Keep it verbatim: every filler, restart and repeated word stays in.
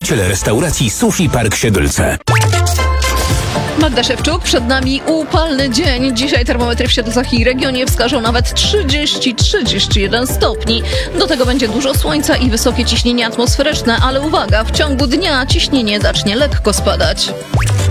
właściciel restauracji Sushi Park Siedlce. Magda Szewczuk, przed nami upalny dzień. Dzisiaj termometry w Siedlcach i regionie wskażą nawet trzydzieści do trzydziestu jeden stopni. Do tego będzie dużo słońca i wysokie ciśnienie atmosferyczne, ale uwaga, w ciągu dnia ciśnienie zacznie lekko spadać.